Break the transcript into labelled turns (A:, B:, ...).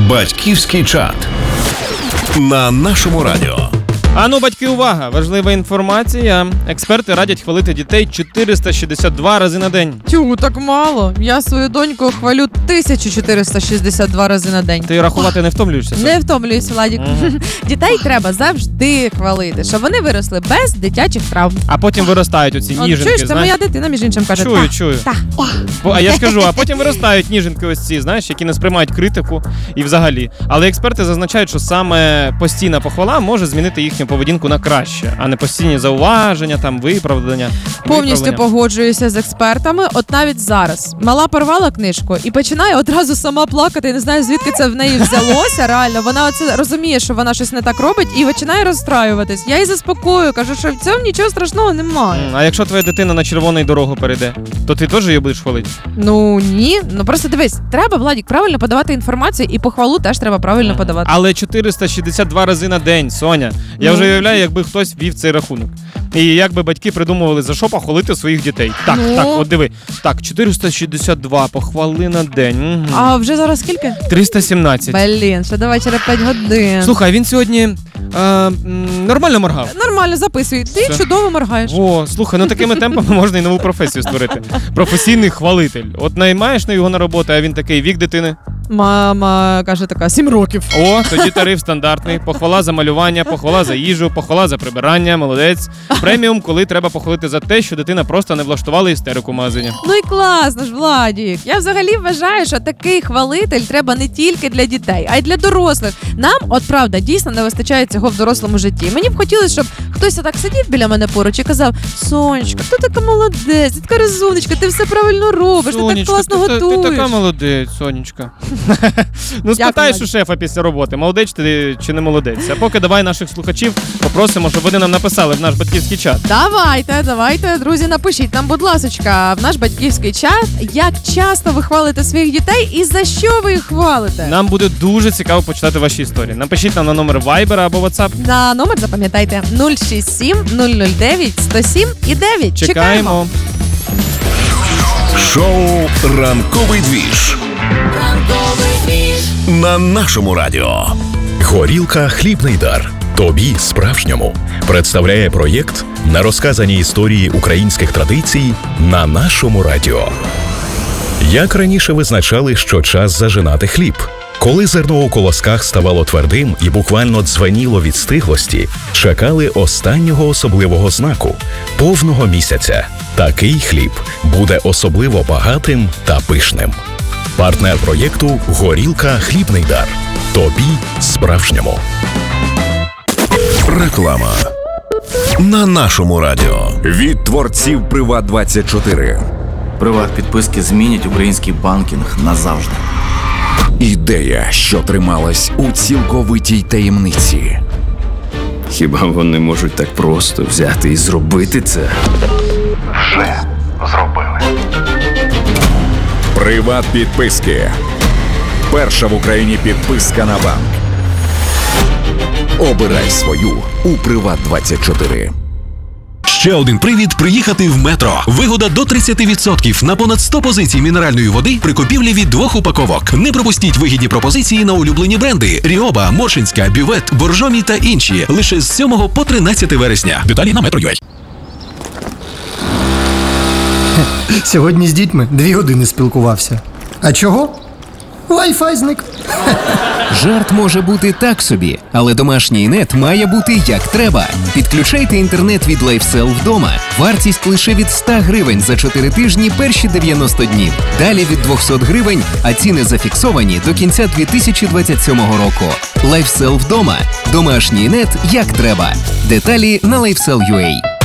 A: Батьківський чат на нашому радіо.
B: Ану, батьки, увага! Важлива інформація. Експерти радять хвалити дітей 462 рази на день.
C: Тю, так мало. Я свою доньку хвалю 1462 рази на день.
B: Ти рахувати не втомлюєшся?
C: Не втомлююсь, Владік. Дітей треба завжди хвалити, щоб вони виросли без дитячих травм.
B: А потім виростають оці ніженки,
C: чуєш, це
B: знаєш?
C: моя дитина, між іншим, каже.
B: Чую.
C: Так.
B: А я ж кажу, а потім виростають ніженки ось ці, знаєш, які не сприймають критику і взагалі. Але експерти зазначають, що саме постійна похвала може змінити їхню поведінку на краще, а не постійні зауваження, там, виправдання.
C: Повністю погоджуюся з експертами. От навіть зараз. Мала порвала книжку і починає одразу сама плакати. Я не знаю, звідки це в неї взялося, реально. Вона оце розуміє, що вона щось не так робить і починає розстраюватись. Я її заспокоюю, кажу, що в цьому нічого страшного немає.
B: А якщо твоя дитина на червону дорогу перейде, то ти теж її будеш хвалити?
C: Ну, ні. Ну, просто дивись, треба, Владік, правильно подавати інформацію і похвалу теж треба правильно подавати.
B: Але 462 рази на день, Соня. Я вже уявляю, якби хтось вів цей рахунок. І як би батьки придумували, за що похвалити своїх дітей. Так, от диви. Так, 462 похвали на день. Угу.
C: А вже зараз скільки?
B: 317.
C: Блін, ще до вечора 5 годин.
B: Слухай, він сьогодні нормально моргав.
C: Нормально, записуй. Ти
B: Все.
C: чудово моргаєш.
B: О, слухай, такими темпами можна і нову професію створити. Професійний хвалитель. От наймаєш на його на роботу, а він такий: вік дитини.
C: Мама каже така, 7 років.
B: О, тоді тариф стандартний. Похвала за малювання, похвала за їжу, похвала за прибирання, молодець. Преміум, коли треба похвалити за те, що дитина просто не влаштувала істерику в магазині.
C: Ну і класно ж, Владік. Я взагалі вважаю, що такий хвалитель треба не тільки для дітей, а й для дорослих. Нам, от правда, дійсно не вистачає цього в дорослому житті. Мені б хотілося, щоб хтось так сидів біля мене поруч і казав: Сонечка, ти така молодець, ти така розумничка, ти все правильно робиш, ти так класно готуєш.
B: Ти така молодець, Сонечка. Ну, спитаєш у шефа після роботи, молодець ти чи не молодець. А поки давай наших слухачів попросимо, щоб вони нам написали в наш батьківський чат.
C: Давайте, друзі, напишіть нам, будь ласочка, в наш батьківський чат, як часто ви хвалите своїх дітей і за що ви їх хвалите.
B: Нам буде дуже цікаво почитати ваші історії. Напишіть нам на номер Viber або WhatsApp.
C: На номер запам'ятайте 067 009 107 і 9.
B: Чекаємо.
A: Шоу «Ранковий двіж» на нашому радіо.
D: Горілка «Хлібний дар». Тобі справжньому представляє проєкт на розказані історії українських традицій на нашому радіо. Як раніше визначали, що час зажинати хліб? Коли зерно у колосках ставало твердим і буквально дзвеніло від стиглості, чекали останнього особливого знаку – повного місяця. Такий хліб буде особливо багатим та пишним. Партнер проєкту «Горілка «Хлібний дар». Тобі справжньому.
A: Реклама на нашому радіо.
E: Від творців Приват24.
F: Приват-підписки змінять український банкінг назавжди.
E: Ідея, що трималась у цілковитій таємниці.
F: Хіба вони можуть так просто взяти і зробити це?
G: Вже зробили.
E: Приват-підписки. Перша в Україні підписка на банк. Обирай свою у Приват24.
H: Ще один привід приїхати в Метро. Вигода до 30% на понад 100 позицій мінеральної води при купівлі від 2 упаковок. Не пропустіть вигідні пропозиції на улюблені бренди: Ріоба, Моршинська, Бювет, Боржомі та інші. Лише з 7 по 13 вересня. Деталі на Metro.ua.
I: Сьогодні з дітьми 2 години спілкувався. А чого? Wi-Fi зник.
J: Жарт може бути так собі, але домашній нет має бути як треба. Підключайте інтернет від LifeCell вдома. Вартість лише від 100 гривень за 4 тижні перші 90 днів. Далі від 200 гривень, а ціни зафіксовані до кінця 2027 року. LifeCell вдома. Домашній нет як треба. Деталі на LifeCell.ua.